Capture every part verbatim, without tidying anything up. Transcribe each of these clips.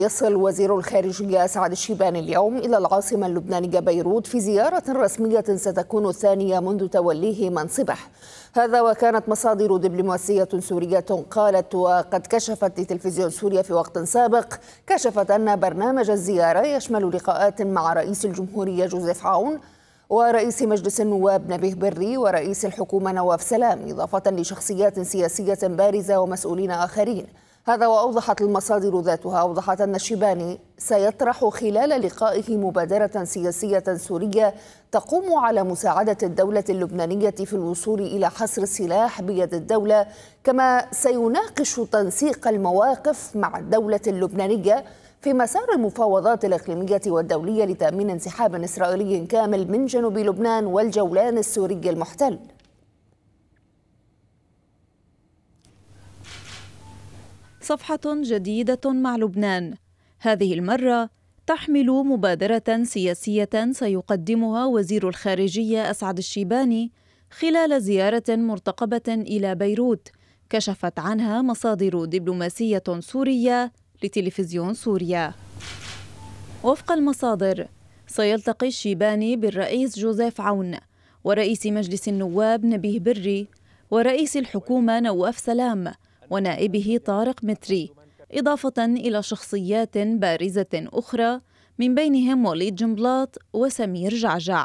يصل وزير الخارجية أسعد الشيباني اليوم إلى العاصمة اللبنانية بيروت في زيارة رسمية ستكون الثانية منذ توليه منصبه. هذا وكانت مصادر دبلوماسية سورية قالت وقد كشفت لتلفزيون سوريا في وقت سابق كشفت أن برنامج الزيارة يشمل لقاءات مع رئيس الجمهورية جوزيف عون ورئيس مجلس النواب نبيه بري ورئيس الحكومة نواف سلام، إضافة لشخصيات سياسية بارزة ومسؤولين آخرين. هذا وأوضحت المصادر ذاتها أوضحت أن الشيباني سيطرح خلال لقائه مبادرة سياسية سورية تقوم على مساعدة الدولة اللبنانية في الوصول إلى حصر السلاح بيد الدولة، كما سيناقش تنسيق المواقف مع الدولة اللبنانية في مسار المفاوضات الإقليمية والدولية لتأمين انسحاب إسرائيلي كامل من جنوب لبنان والجولان السوري المحتل. صفحة جديدة مع لبنان، هذه المرة تحمل مبادرة سياسية سيقدمها وزير الخارجية أسعد الشيباني خلال زيارة مرتقبة إلى بيروت، كشفت عنها مصادر دبلوماسية سورية لتلفزيون سوريا. وفق المصادر سيلتقي الشيباني بالرئيس جوزيف عون ورئيس مجلس النواب نبيه بري ورئيس الحكومة نواف سلام ونائبه طارق متري، إضافة إلى شخصيات بارزة أخرى من بينهم وليد جنبلاط وسمير جعجع.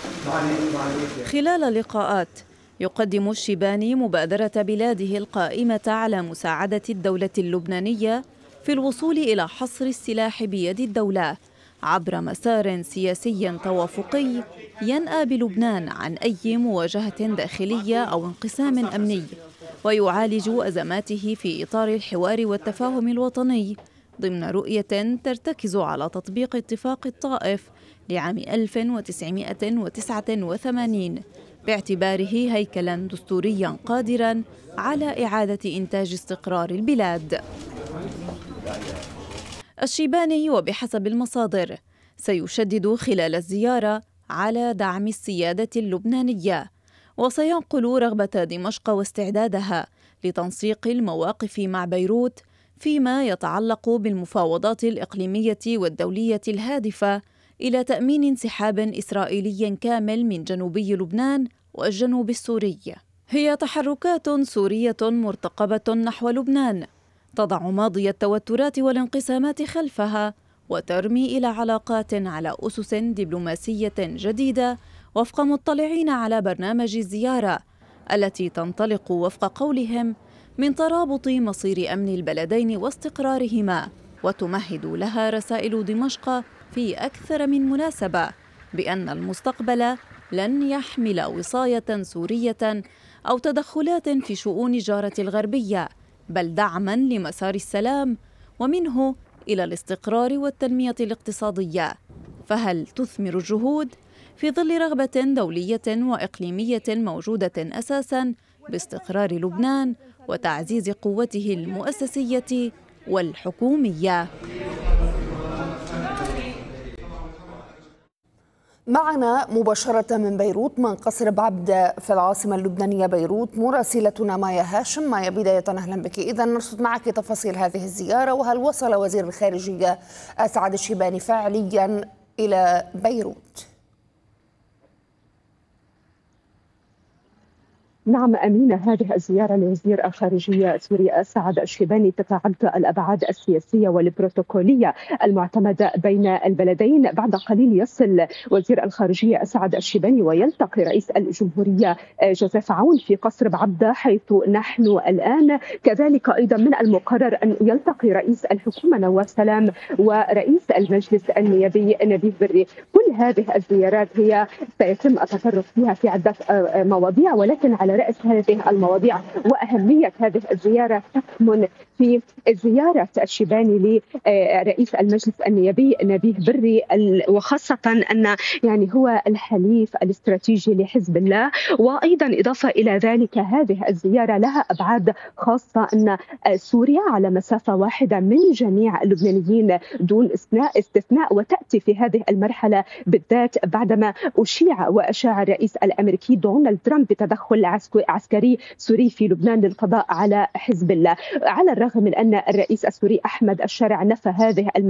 خلال لقاءات يقدم الشيباني مبادرة بلاده القائمة على مساعدة الدولة اللبنانية في الوصول إلى حصر السلاح بيد الدولة عبر مسار سياسي توافقي ينأى بلبنان عن أي مواجهة داخلية أو انقسام أمني، ويعالج أزماته في إطار الحوار والتفاهم الوطني ضمن رؤية ترتكز على تطبيق اتفاق الطائف لعام ألف وتسعمائة وتسعة وثمانين باعتباره هيكلاً دستورياً قادراً على إعادة إنتاج استقرار البلاد. الشيباني وبحسب المصادر سيشدد خلال الزيارة على دعم السيادة اللبنانية، وسينقل رغبة دمشق واستعدادها لتنسيق المواقف مع بيروت فيما يتعلق بالمفاوضات الإقليمية والدولية الهادفة إلى تأمين انسحاب إسرائيلي كامل من جنوبي لبنان والجنوب السوري. هي تحركات سورية مرتقبة نحو لبنان تضع ماضي التوترات والانقسامات خلفها وترمي إلى علاقات على أسس دبلوماسية جديدة وفق مطلعين على برنامج الزيارة التي تنطلق وفق قولهم من ترابط مصير أمن البلدين واستقرارهما، وتمهد لها رسائل دمشق في أكثر من مناسبة بأن المستقبل لن يحمل وصاية سورية أو تدخلات في شؤون جارة الغربية، بل دعماً لمسار السلام ومنه إلى الاستقرار والتنمية الاقتصادية. فهل تثمر الجهود في ظل رغبة دولية وإقليمية موجودة أساساً باستقرار لبنان وتعزيز قوته المؤسسية والحكومية؟ معنا مباشرة من بيروت من قصر بعبدة في العاصمة اللبنانية بيروت مراسلتنا مايا هاشم. مايا، بداية أهلا بك. إذا نرصد معك تفاصيل هذه الزيارة، وهل وصل وزير الخارجية أسعد الشيباني فعليا إلى بيروت؟ نعم أمينة، هذه الزيارة لوزير الخارجية سوريا أسعد الشيباني تتعدى الأبعاد السياسية والبروتوكولية المعتمدة بين البلدين. بعد قليل يصل وزير الخارجية أسعد الشيباني ويلتقي رئيس الجمهورية جوزيف عون في قصر بعبدة حيث نحن الآن. كذلك أيضا من المقرر أن يلتقي رئيس الحكومة نواف سلام ورئيس المجلس النيابي نبيه بري. كل هذه الزيارات هي سيتم التطرق فيها في عدة مواضيع، ولكن على رأس هذه المواضيع وأهمية هذه الزيارة تكمن في زيارة الشيباني لرئيس المجلس النيابي نبيه بري، وخاصة أن يعني هو الحليف الاستراتيجي لحزب الله. وأيضا إضافة إلى ذلك هذه الزيارة لها أبعاد خاصة، أن سوريا على مسافة واحدة من جميع اللبنانيين دون استثناء، وتأتي في هذه المرحلة بالذات بعدما أشيع وأشاع الرئيس الأمريكي دونالد ترامب بتدخل عسكري سوري في لبنان للقضاء على حزب الله، على الرغم من أن الرئيس السوري أحمد الشارع نفى هذه